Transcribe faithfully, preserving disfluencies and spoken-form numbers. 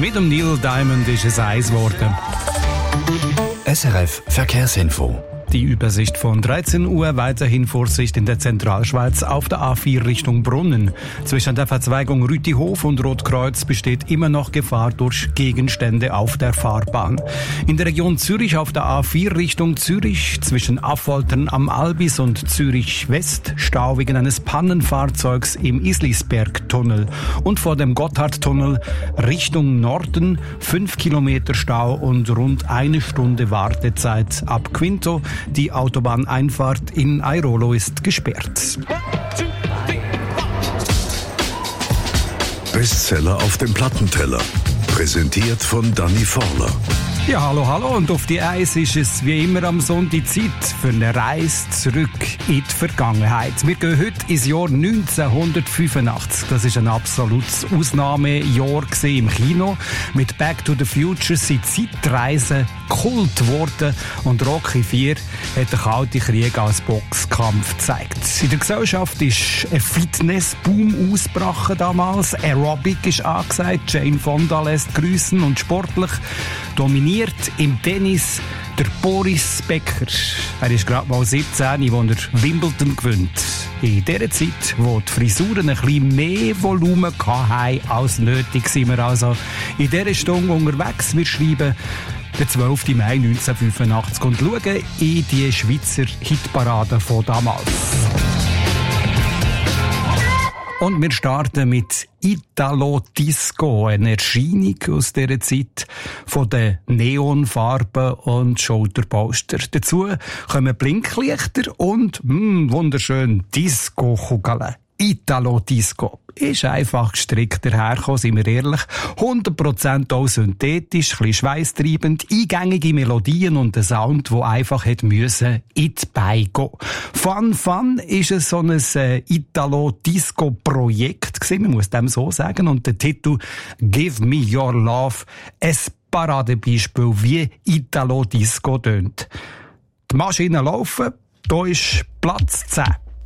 Mit dem Neil Diamond ist es eins geworden. S R F Verkehrsinfo. Die Übersicht von dreizehn Uhr, weiterhin Vorsicht in der Zentralschweiz auf der A vier Richtung Brunnen. Zwischen der Verzweigung Rütihof und Rotkreuz besteht immer noch Gefahr durch Gegenstände auf der Fahrbahn. In der Region Zürich auf der A vier Richtung Zürich zwischen Affoltern am Albis und Zürich West Stau wegen eines Pannenfahrzeugs im Islisbergtunnel. Und vor dem Gotthardtunnel Richtung Norden fünf Kilometer Stau und rund eine Stunde Wartezeit ab Quinto. Die Autobahneinfahrt in Airolo ist gesperrt. Bestseller auf dem Plattenteller. Präsentiert von Danny Forler. Ja, hallo, hallo. Und auf die Eis ist es wie immer am Sonntag Zeit für eine Reise zurück in die Vergangenheit. Wir gehen heute ins Jahr neunzehnhundertfünfundachtzig. Das ist ein absolutes Ausnahmejahr im Kino. Mit Back to the Future sind Zeitreisen Kult geworden und Rocky vier hat den Kalten Krieg als Boxkampf gezeigt. In der Gesellschaft ist ein Fitnessboom ausgebrochen damals. Aerobic ist angesagt. Jane Fonda lässt grüßen und sportlich dominiert im Tennis der Boris Becker. Er ist gerade mal siebzehn, als er Wimbledon gewinnt. In der Zeit, wo die Frisuren ein bisschen mehr Volumen hatten als nötig, sind wir also in dieser Stunde unterwegs. Wir schreiben den zwölften Mai neunzehnhundertfünfundachtzig und schauen in die Schweizer Hitparade von damals. Und wir starten mit Italo Disco, eine Erscheinung aus dieser Zeit von den Neonfarben und Schulterposter. Dazu kommen Blinklichter und mh, wunderschön Disco-Kugeln. Italo Disco ist einfach gestrickt dahergekommen, sind wir ehrlich. hundert Prozent auch synthetisch, ein bisschen schweisstreibend, eingängige Melodien und ein Sound, der einfach hätte müssen in die Beine gehen. Fun Fun ist es so ein äh, Italo Disco Projekt gewesen, man muss dem so sagen, und der Titel Give Me Your Love, ein Paradebeispiel, wie Italo Disco tönt. Die Maschinen laufen, da ist Platz zehn.